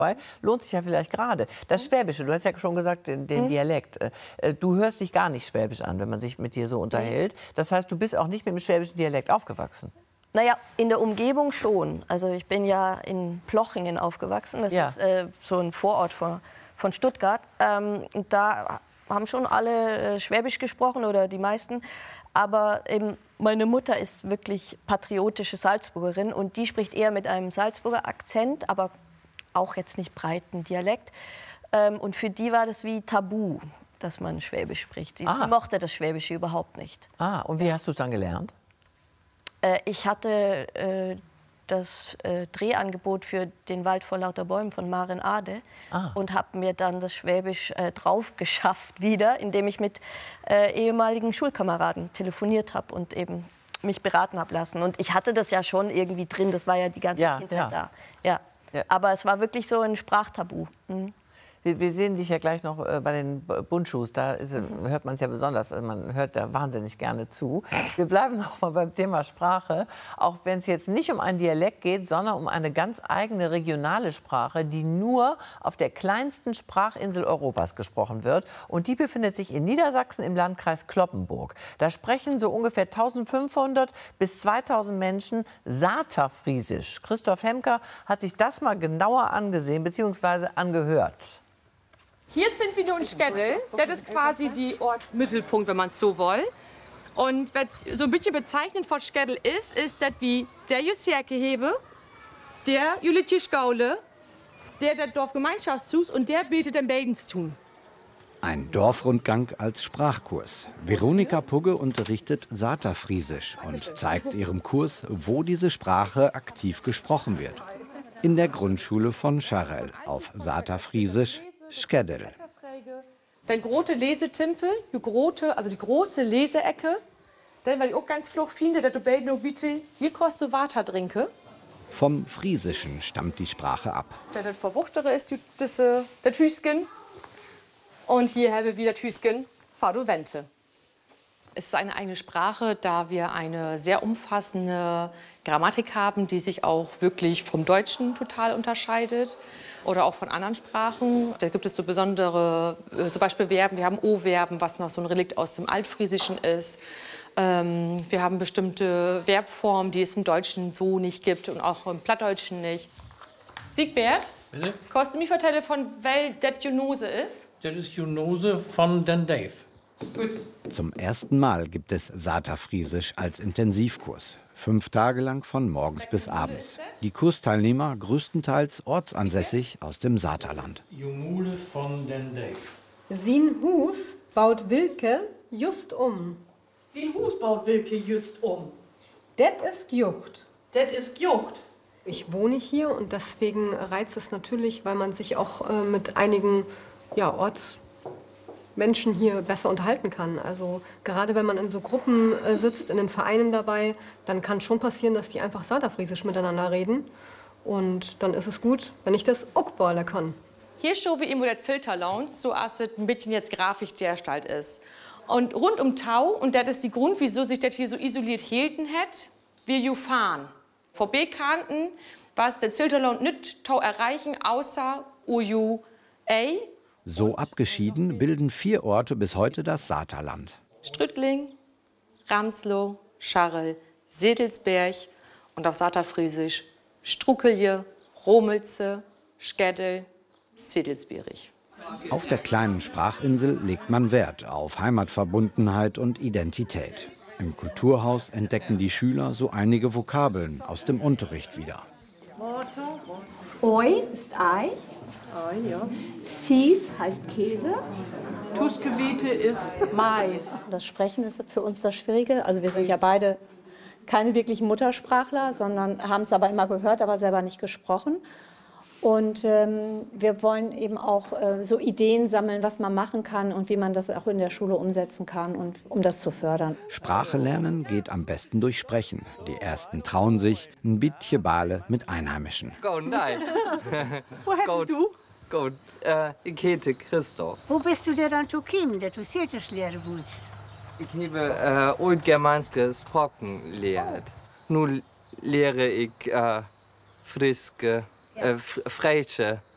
lohnt sich ja vielleicht gerade. Das Schwäbische, du hast ja schon gesagt, den Dialekt. Du hörst dich gar nicht schwäbisch an, wenn man sich mit dir so unterhält. Das heißt, du bist auch nicht mit dem schwäbischen Dialekt aufgewachsen. Naja, in der Umgebung schon. Also ich bin ja in Plochingen aufgewachsen. Das ist so ein Vorort von Stuttgart. Und da haben schon alle Schwäbisch gesprochen oder die meisten. Aber eben meine Mutter ist wirklich patriotische Salzburgerin und die spricht eher mit einem Salzburger Akzent, aber auch jetzt nicht breiten Dialekt. Und für die war das wie Tabu, dass man Schwäbisch spricht. Sie mochte das Schwäbische überhaupt nicht. Und wie hast du es dann gelernt? Ich hatte das Drehangebot für den Wald vor lauter Bäumen von Maren Ade und habe mir dann das Schwäbisch drauf geschafft wieder, indem ich mit ehemaligen Schulkameraden telefoniert habe und eben mich beraten habe lassen. Und ich hatte das ja schon irgendwie drin, das war ja die ganze Kindheit da. Ja. Aber es war wirklich so ein Sprachtabu. Wir sehen dich ja gleich noch bei den Bundschuhs. Da hört man es ja besonders. Man hört da wahnsinnig gerne zu. Wir bleiben noch mal beim Thema Sprache. Auch wenn es jetzt nicht um einen Dialekt geht, sondern um eine ganz eigene regionale Sprache, die nur auf der kleinsten Sprachinsel Europas gesprochen wird. Und die befindet sich in Niedersachsen im Landkreis Cloppenburg. Da sprechen so ungefähr 1500 bis 2000 Menschen Saterfriesisch. Christoph Hemker hat sich das mal genauer angesehen bzw. angehört. Hier sind wir nun in Skedel. Das ist quasi die Ortsmittelpunkt, wenn man es so will. Und was so ein bisschen bezeichnend von Skedel ist, dass wie der Jusserke hebe, der Julitisch Gaule, der das Dorfgemeinschaftszus und der bietet den Bädenstun. Ein Dorfrundgang als Sprachkurs. Veronika Pugge unterrichtet Saterfriesisch und zeigt ihrem Kurs, wo diese Sprache aktiv gesprochen wird. In der Grundschule von Scharrel auf Saterfriesisch Skedel. Dann große Lesetimpel, die große Leseecke. Dann, weil ich auch ganz flach finde, dass du bald noch bitte hier kostet du Water trinke. Vom Friesischen stammt die Sprache ab. Das Verwuchtere ist das Hüsken. Und hier haben wir wieder Hüsken, fahr du Wente. Es ist eine eigene Sprache, da wir eine sehr umfassende Grammatik haben, die sich auch wirklich vom Deutschen total unterscheidet oder auch von anderen Sprachen. Da gibt es so besondere, zum Beispiel Verben. Wir haben O-Verben, was noch so ein Relikt aus dem Altfriesischen ist. Wir haben bestimmte Verbformen, die es im Deutschen so nicht gibt und auch im Plattdeutschen nicht. Siegbert, bitte? Kannst du mir vertellen, von wel das Junose ist? Das ist Junose von den Dave. Gut. Zum ersten Mal gibt es Saterfriesisch als Intensivkurs. 5 Tage lang von morgens bis abends. Die Kursteilnehmer größtenteils ortsansässig aus dem Saterland. Junule von den Dave. Sin Hus baut Wilke just um. Sin Hus baut Wilke just um. Det ist Gjucht. Das ist Gjucht. Ich wohne hier und deswegen reizt es natürlich, weil man sich auch mit einigen Ortsmenschen hier besser unterhalten kann. Also gerade wenn man in so Gruppen sitzt, in den Vereinen dabei, dann kann schon passieren, dass die einfach Saterfriesisch miteinander reden. Und dann ist es gut, wenn ich das auch beilen kann. Hier schauen wir immer der Zilterlaunch, so als es ein bisschen jetzt grafisch dergestalt ist. Und rund um Tau, und das ist die Grund, wieso sich das hier so isoliert hielten hat, wir ju fahren. Vorbeikanten, was der Zilterlaunch nicht Tau erreichen, außer Uju A. So abgeschieden bilden 4 Orte bis heute das Saterland. Strüttling, Ramslow, Scharrel, Sedelsberg und auf Saterfriesisch Struckelje, Romelze, Skedel, Sedelsberg. Auf der kleinen Sprachinsel legt man Wert auf Heimatverbundenheit und Identität. Im Kulturhaus entdecken die Schüler so einige Vokabeln aus dem Unterricht wieder. Oi ist Ei. Ja. Sis heißt Käse. Tuschgewiete ist Mais. Das Sprechen ist für uns das Schwierige. Also wir sind ja beide keine wirklichen Muttersprachler, sondern haben es aber immer gehört, aber selber nicht gesprochen. Und wir wollen eben auch so Ideen sammeln, was man machen kann und wie man das auch in der Schule umsetzen kann, und, um das zu fördern. Sprache lernen geht am besten durch Sprechen. Die Ersten trauen sich, ein bisschen Bale mit Einheimischen. Nein. Wo hättest du? Gut, ich heiße Christoph. Wo bist du denn dann gekommen, dass du Sätisch lernen willst? Ich habe altgermanische Sprachen gelernt. Nun lehre ich Friske, Freische